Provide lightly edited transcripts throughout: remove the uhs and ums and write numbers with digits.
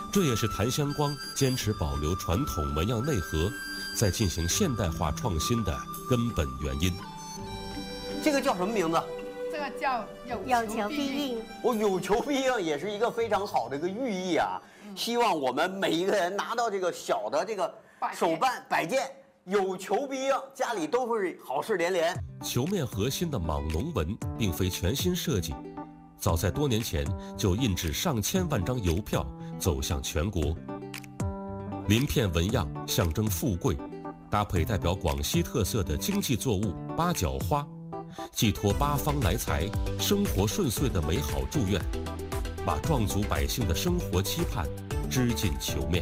这也是檀香光坚持保留传统纹样内核，在进行现代化创新的根本原因。 这个叫什么名字？ 这个叫有求必应。 有求必应也是一个非常好的一个寓意啊。希望我们每一个人拿到这个小的这个手办摆件，有求必应，家里都会好事连连。 球面核心的莽龙纹并非全新设计，早在多年前就印制上千万张邮票走向全国。鳞片纹样象征富贵，搭配代表广西特色的经济作物八角花，寄托八方来财、生活顺遂的美好祝愿，把壮族百姓的生活期盼织进球面。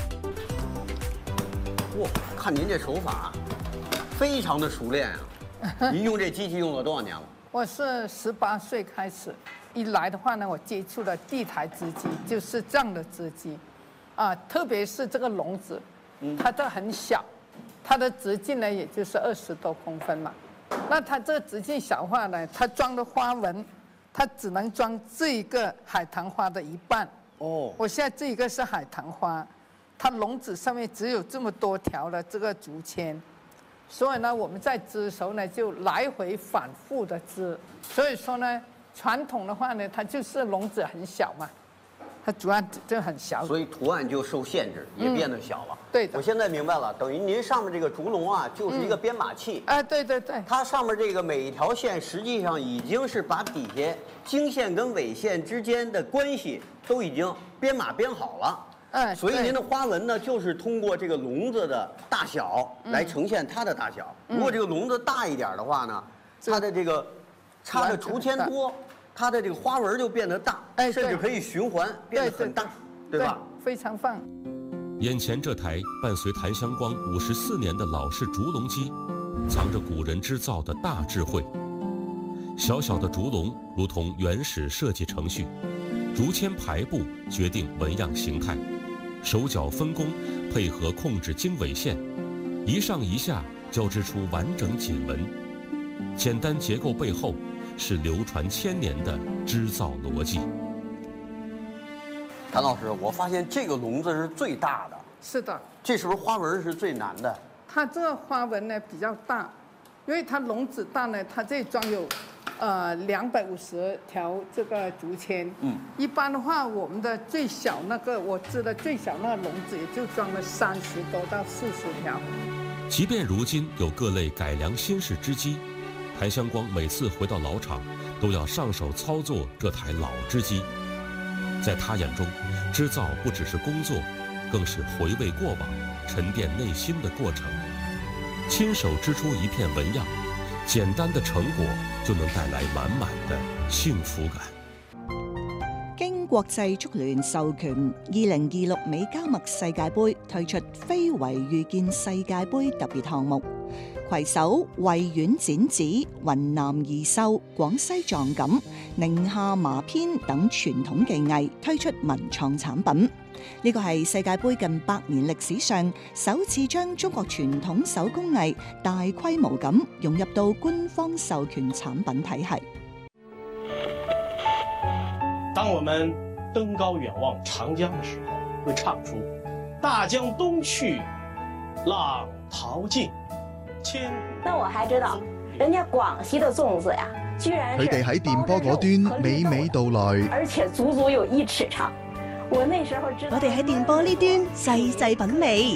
哇，看您这手法，非常的熟练啊！您用这机器用了多少年了？ 我是18岁开始，一来的话呢，我接触了地台织机，就是这样的织机，特别是这个笼子，它这很小，它的直径呢也就是20多公分嘛。那它这个直径小话呢，它装的花纹，它只能装这一个海棠花的一半。哦，我现在这一个是海棠花，它笼子上面只有这么多条的这个竹签，所以呢，我们在织的时候呢，就来回反复的织。所以说呢，传统的话呢，它就是笼子很小嘛，它图案就很小， 所以图案就受限制，也变得小了。 对的， 我现在明白了，等于您上面这个竹笼啊，就是一个编码器。 对对对， 它上面这个每一条线，实际上已经是把底下经线跟纬线之间的关系都已经编码编好了。所以您的花纹呢，就是通过这个笼子的大小来呈现它的大小。如果这个笼子大一点的话呢，它的这个插的竹签多，它的这个花纹就变得大，甚至可以循环变得很大，对吧？ 非常棒。 眼前这台伴随檀香光54年的老式竹笼机，藏着古人织造的大智慧。小小的竹笼如同原始设计程序，竹签排布决定纹样形态，手脚分工配合控制经纬线，一上一下交织出完整锦纹。简单结构背后是流传1000年的织造逻辑。 谭老师，我发现这个笼子是最大的。 是的。 这是不是花纹是最难的？ 它这个花纹呢比较大，因为它笼子大呢，它这里装有250条这个竹签。一般的话，我们的最小那个我织的最小那个笼子也就装了30多到40条。 即便如今有各类改良新式织机，檀香光每次回到老厂都要上手操作这台老织机。在他眼中，织造不只是工作，更是回味过往、沉淀内心的过程。亲手织出一片纹样，简单的成果就能帶來滿滿的幸福感。 經國際足聯授權，2026美加墨世界盃推出非遺遇見世界盃特別項目，攜手惠縣剪紙、雲南義繡、廣西藏錦、寧夏麻編等傳統技藝推出文創產品。呢個係世界盃近100年歷史上首次將中國傳統手工藝大規模咁融入到官方授權產品體系。 當我們登高遠望長江的時候，會唱出“大江東去，浪淘盡，千”。 那我還知道，人家廣西的粽子呀，居然佢哋喺電波嗰端娓娓道來， 而且足足有1尺長。我那時候知道， 我哋喺電波呢端細細品味，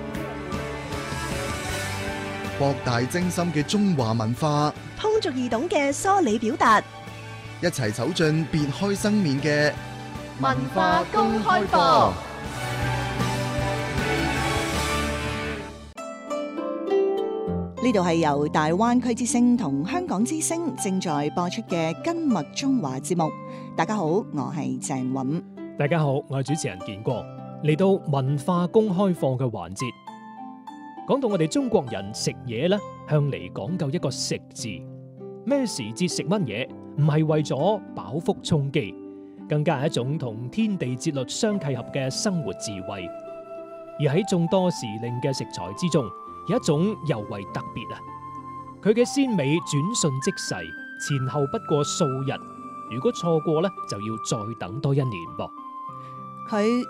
博大精深嘅中華文化， 通俗易懂嘅梳理表達， 一齊走進別開生面嘅文化公開課。 呢度係由大灣區之聲同香港之聲正在播出嘅《根脈中華》節目。大家好，我係鄭韻。 大家好，我係主持人建國。嚟到文化公開課嘅環節，講到我哋中國人食嘢咧，向嚟講究一個食字。咩時節食乜嘢，唔係為咗飽腹充飢，更加係一種同天地節律相契合嘅生活智慧。而喺眾多時令嘅食材之中，有一種尤為特別啊！佢嘅鮮美轉瞬即逝，前後不過數日。如果錯過咧，就要再等多1年噃。 佢